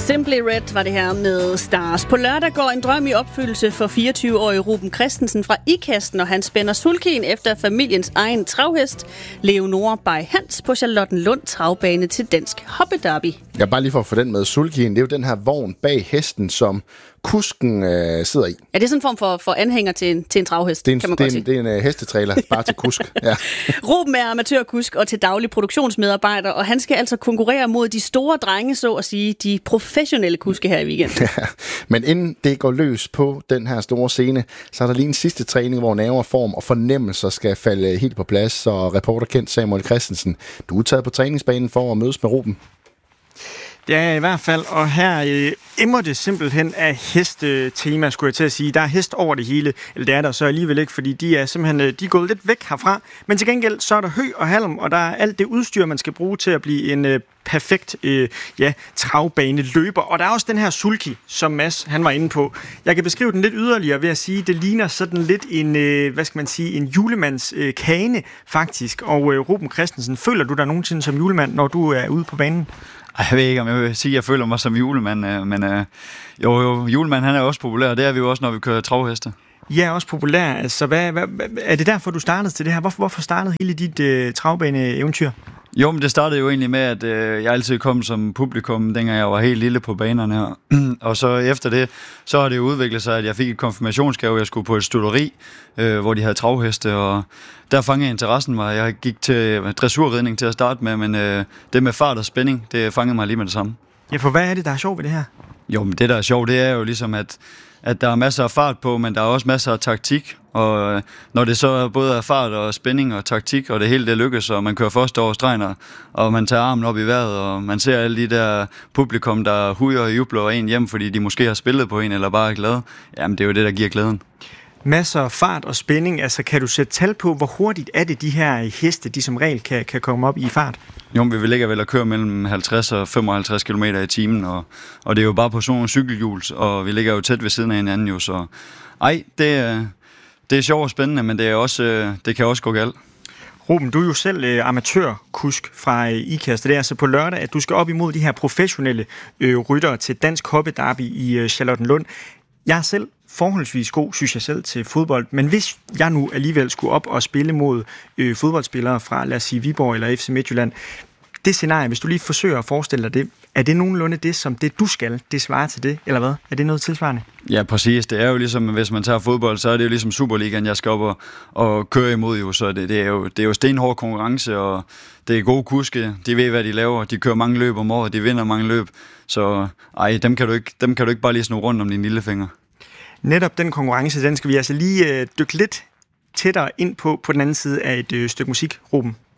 Simply Red var det her med Stars. På lørdag går en drøm i opfyldelse for 24-årige Ruben Christensen fra Ikast, og han spænder sulkien efter familiens egen travhest, Leonora Bay Hans, på Charlottenlund travbane til Dansk Hoppederby. Ja, bare lige for at få den med sulkien, det er jo den her vogn bag hesten, som kusken sidder i. Ja, det er sådan en form for anhænger til en travhest, kan man godt sige. Det er en hestetræler, bare til kusk. Ja. Ruben er amatørkusk og til daglig produktionsmedarbejder, og han skal altså konkurrere mod de store drenge, så at sige, de professionelle kuske her i weekenden. Ja, men inden det går løs på den her store scene, så er der lige en sidste træning, hvor nerver, form og fornemmelser skal falde helt på plads, så reporterkendt Samuel Christensen, du er taget på træningsbanen for at mødes med Ruben. Det er i hvert fald, og her emmer det simpelthen af hestetema, skulle jeg til at sige. Der er hest over det hele, eller det er der så alligevel ikke, fordi de er gået lidt væk herfra. Men til gengæld, så er der hø og halm, og der er alt det udstyr, man skal bruge til at blive en perfekt travbaneløber. Og der er også den her sulky, som Mads han var inde på. Jeg kan beskrive den lidt yderligere ved at sige, det ligner sådan lidt en julemands kane, faktisk. Og Ruben Christensen, føler du dig nogensinde som julemand, når du er ude på banen? Jeg ved ikke, om jeg vil sige, at jeg føler mig som julemand, men julemand han er også populær, og det er vi jo også, når vi kører travheste. Ja, også populær. Altså, hvad er det derfor, du startede til det her? Hvorfor startede hele dit travbane-eventyr? Jo, men det startede jo egentlig med, at jeg altid kom som publikum, dengang jeg var helt lille på banerne her. Og så efter det, så har det jo udviklet sig, at jeg fik et konfirmationsgave, jeg skulle på et studeri, hvor de havde travheste, og der fangede interessen mig. Jeg gik til dressurridning til at starte med, men det med fart og spænding, det fangede mig lige med det samme. Ja, for hvad er det, der er sjovt ved det her? Jo, men det, der er sjovt, det er jo ligesom, at der er masser af fart på, men der er også masser af taktik. Og når det så både er fart og spænding og taktik, og det hele det lykkes, og man kører første over stregen, og man tager armen op i vejret, og man ser alle de der publikum, der hujer og jubler en hjem, fordi de måske har spillet på en, eller bare er glade, jamen det er jo det, der giver glæden. Masser af fart og spænding, altså kan du sætte tal på, hvor hurtigt er det, de her heste, de som regel kan komme op i fart? Jo, vi ligger vel at køre mellem 50 og 55 km i timen, og det er jo bare på sådan nogle cykelhjul, og vi ligger jo tæt ved siden af hinanden jo, så det er sjovt og spændende, men det kan også gå galt. Ruben, du er jo selv amatørkusk fra Ikast. Det er altså på lørdag, at du skal op imod de her professionelle ryttere til Dansk Hoppederby i Charlottenlund. Jeg er selv forholdsvis god, synes jeg selv, til fodbold, men hvis jeg nu alligevel skulle op og spille mod fodboldspillere fra, lad os sige, Viborg eller FC Midtjylland, det scenarie, hvis du lige forsøger at forestille dig det, er det nogenlunde det, som det du skal, det svarer til det, eller hvad? Er det noget tilsvarende? Ja, præcis. Det er jo ligesom, hvis man tager fodbold, så er det jo ligesom Superligaen, jeg skal op og køre imod jo, så det er jo stenhård konkurrence, og det er gode kuske, de ved, hvad de laver, de kører mange løb om året, de vinder mange løb, så dem kan du ikke bare lige sno rundt om dine lillefinger. Netop den konkurrence, den skal vi altså lige dykke lidt tættere ind på den anden side af et stykke musik, Ruben.